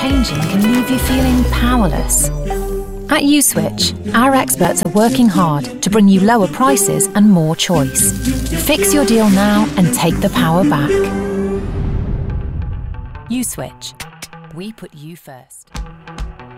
changing can leave you feeling powerless. At Uswitch, our experts are working hard to bring you lower prices and more choice. Fix your deal now and take the power back. Uswitch. We put you first.